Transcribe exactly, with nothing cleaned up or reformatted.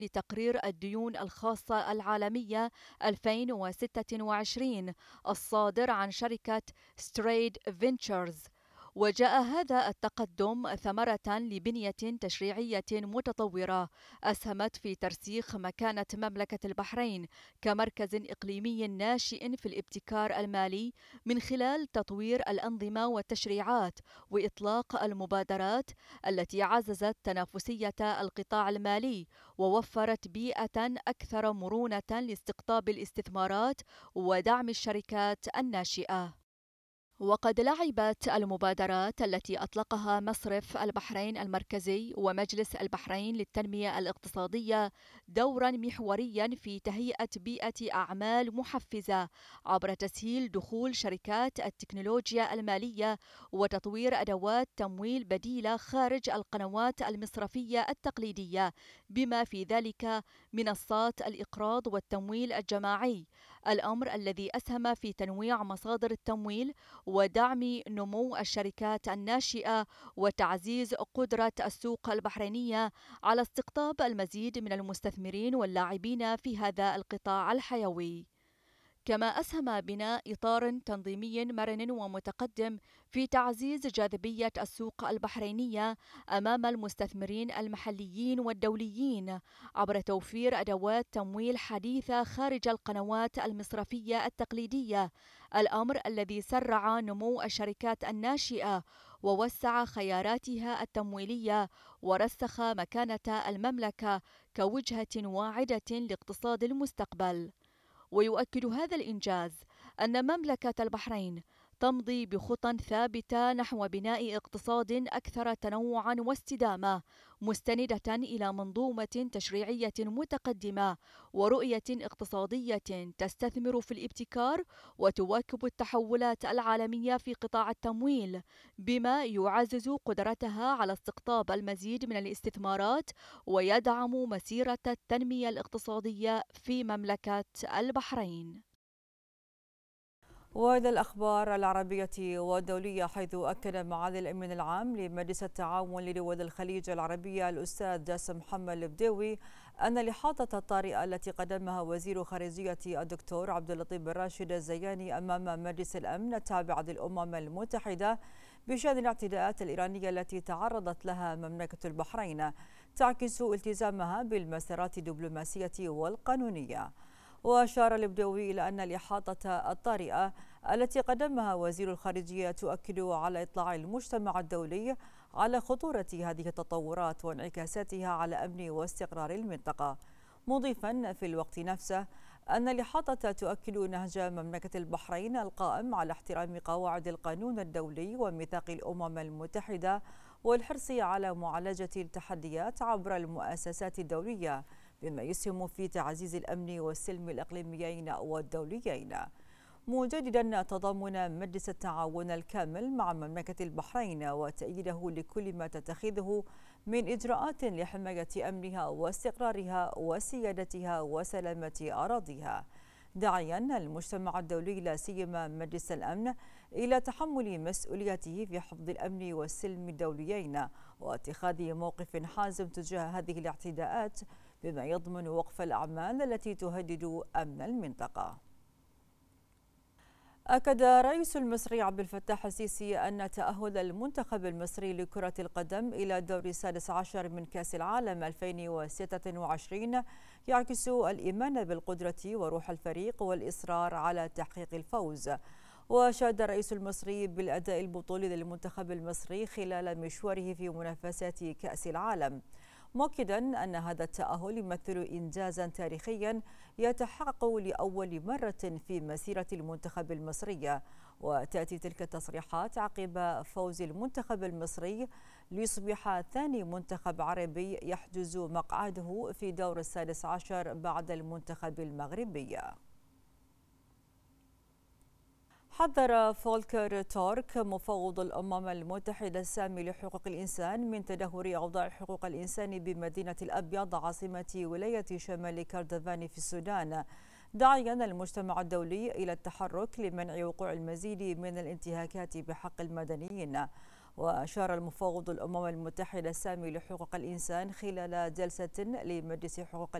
لتقرير الديون الخاصة العالمية ألفين وستة وعشرين الصادر عن شركة ستريد فينتشرز. وجاء هذا التقدم ثمرة لبنية تشريعية متطورة أسهمت في ترسيخ مكانة مملكة البحرين كمركز إقليمي ناشئ في الابتكار المالي من خلال تطوير الأنظمة والتشريعات وإطلاق المبادرات التي عززت تنافسية القطاع المالي ووفرت بيئة أكثر مرونة لاستقطاب الاستثمارات ودعم الشركات الناشئة. وقد لعبت المبادرات التي أطلقها مصرف البحرين المركزي ومجلس البحرين للتنمية الاقتصادية دورا محوريا في تهيئة بيئة أعمال محفزة عبر تسهيل دخول شركات التكنولوجيا المالية وتطوير أدوات تمويل بديلة خارج القنوات المصرفية التقليدية، بما في ذلك منصات الإقراض والتمويل الجماعي، الأمر الذي أسهم في تنويع مصادر التمويل ودعم نمو الشركات الناشئة وتعزيز قدرة السوق البحرينية على استقطاب المزيد من المستثمرين واللاعبين في هذا القطاع الحيوي. كما أسهم بناء إطار تنظيمي مرن ومتقدم في تعزيز جاذبية السوق البحرينية أمام المستثمرين المحليين والدوليين عبر توفير أدوات تمويل حديثة خارج القنوات المصرفية التقليدية، الأمر الذي سرع نمو الشركات الناشئة ووسع خياراتها التمويلية ورسخ مكانة المملكة كوجهة واعدة لاقتصاد المستقبل. ويؤكد هذا الإنجاز أن مملكة البحرين تمضي بخطى ثابتة نحو بناء اقتصاد أكثر تنوعا واستدامة، مستندة إلى منظومة تشريعية متقدمة ورؤية اقتصادية تستثمر في الابتكار وتواكب التحولات العالمية في قطاع التمويل، بما يعزز قدرتها على استقطاب المزيد من الاستثمارات ويدعم مسيرة التنمية الاقتصادية في مملكة البحرين. وإلى الأخبار العربية والدولية، حيث أكد معالي الأمين العام لمجلس التعاون لدول الخليج العربية الأستاذ جاسم محمد البديوي أن الإحاطة الطارئة التي قدمها وزير خارجية الدكتور عبد اللطيف بن راشد الزياني أمام مجلس الأمن التابع للأمم المتحدة بشأن الاعتداءات الإيرانية التي تعرضت لها مملكة البحرين تعكس التزامها بالمسارات الدبلوماسية والقانونية. وأشار البدوي إلى أن الإحاطة الطارئة التي قدمها وزير الخارجية تؤكد على إطلاع المجتمع الدولي على خطورة هذه التطورات وانعكاساتها على أمن واستقرار المنطقة، مضيفا في الوقت نفسه أن الإحاطة تؤكد نهج مملكة البحرين القائم على احترام قواعد القانون الدولي وميثاق الأمم المتحدة والحرص على معالجة التحديات عبر المؤسسات الدولية، بما يسهم في تعزيز الأمن والسلم الإقليميين والدوليين، مجددا تضامن مجلس التعاون الكامل مع مملكة البحرين وتأييده لكل ما تتخذه من إجراءات لحماية أمنها واستقرارها وسيادتها وسلامة أراضيها، داعيا المجتمع الدولي لا سيما مجلس الأمن إلى تحمل مسؤوليته في حفظ الأمن والسلم الدوليين واتخاذ موقف حازم تجاه هذه الاعتداءات، بما يضمن وقف الأعمال التي تهدد أمن المنطقة. أكد الرئيس المصري عبد الفتاح السيسي أن تأهل المنتخب المصري لكرة القدم إلى الدور السادس عشر من كأس العالم ألفين وستة وعشرين يعكس الإيمان بالقدرة وروح الفريق والإصرار على تحقيق الفوز. وشاد الرئيس المصري بالأداء البطولي للمنتخب المصري خلال مشواره في منافسات كأس العالم، مؤكدا أن هذا التأهل يمثل إنجازا تاريخيا يتحقق لأول مرة في مسيرة المنتخب المصري. وتأتي تلك التصريحات عقب فوز المنتخب المصري ليصبح ثاني منتخب عربي يحجز مقعده في دور السادس عشر بعد المنتخب المغربي. حذر فولكر تورك مفوض الأمم المتحدة السامي لحقوق الإنسان من تدهور أوضاع حقوق الإنسان بمدينة الأبيض عاصمة ولاية شمال كردفان في السودان، داعيا المجتمع الدولي إلى التحرك لمنع وقوع المزيد من الانتهاكات بحق المدنيين. وأشار المفوض الأمم المتحدة السامي لحقوق الإنسان خلال جلسة لمجلس حقوق